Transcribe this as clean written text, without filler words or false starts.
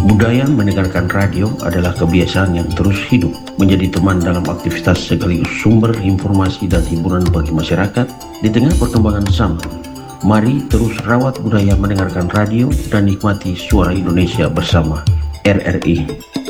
Budaya mendengarkan radio adalah kebiasaan yang terus hidup, menjadi teman dalam aktivitas sekaligus sumber informasi dan hiburan bagi masyarakat di tengah perkembangan zaman. Mari terus rawat budaya mendengarkan radio dan nikmati suara Indonesia bersama RRI.